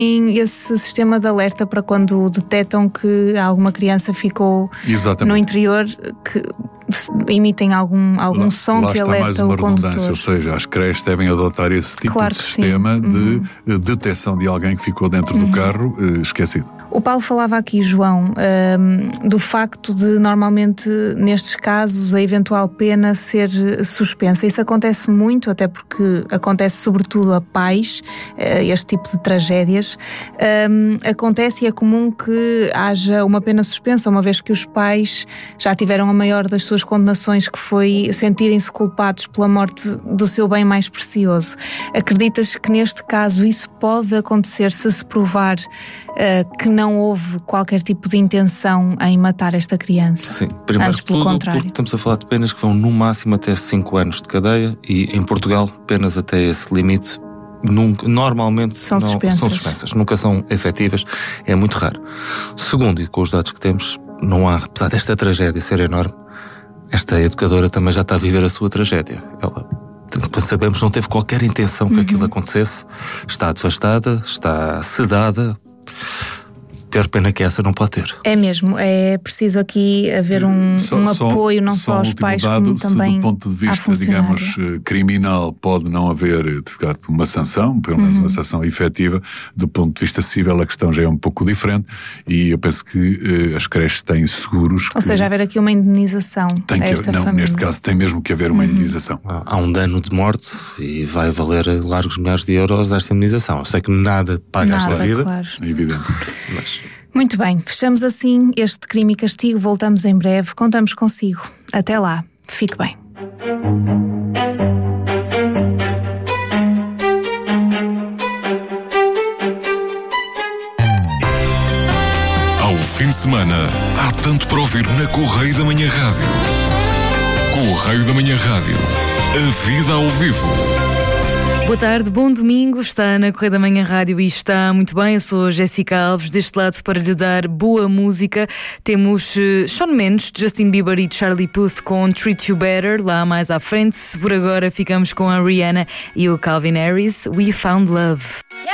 esse sistema de alerta para quando detectam que alguma criança ficou no interior, que emitem algum som que alerta o condutor. Ou seja, as creches devem adotar esse tipo de sistema de detecção de alguém que ficou dentro do carro esquecido. O Paulo falava aqui, João, do facto de normalmente nestes casos a eventual pena ser suspensa. Isso acontece muito, até porque acontece sobretudo a pais, este tipo de tragédias. Acontece e é comum que haja uma pena suspensa, uma vez que os pais já tiveram a maior das suas condenações, que foi sentirem-se culpados pela morte do seu bem mais precioso. Acreditas que neste caso isso pode acontecer se provar que não houve qualquer tipo de intenção em matar esta criança? Sim, primeiro de tudo, porque estamos a falar de penas que vão no máximo até 5 anos de cadeia, e em Portugal penas até esse limite normalmente são suspensas, nunca são efetivas, é muito raro. Segundo, e com os dados que temos, não há, apesar desta tragédia ser enorme, esta educadora também já está a viver a sua tragédia. Ela, sabemos, não teve qualquer intenção que aquilo acontecesse, está devastada, está sedada. Pior pena que essa não pode ter. É mesmo, é preciso aqui haver um apoio não só aos pais como também do ponto de vista, digamos, criminal, pode não haver, de facto, uma sanção, pelo menos uma sanção efetiva. Do ponto de vista civil a questão já é um pouco diferente, e eu penso que as creches têm seguros. Ou seja, haver aqui uma indenização a esta família. Neste caso tem mesmo que haver uma indenização. Há um dano de morte e vai valer largos milhares de euros esta indenização. Eu sei que nada paga esta vida. Claro. É evidente. Mas... Muito bem, fechamos assim este Crime e Castigo. Voltamos em breve, contamos consigo. Até lá, fique bem. Ao fim de semana, há tanto para ouvir na Correio da Manhã Rádio. Correio da Manhã Rádio. A vida ao vivo. Boa tarde, bom domingo, está na Correio da Manhã Rádio e está muito bem. Eu sou Jéssica Alves, deste lado para lhe dar boa música. Temos Shawn Mendes, Justin Bieber e Charlie Puth com Treat You Better, lá mais à frente. Por agora ficamos com a Rihanna e o Calvin Harris, We Found Love.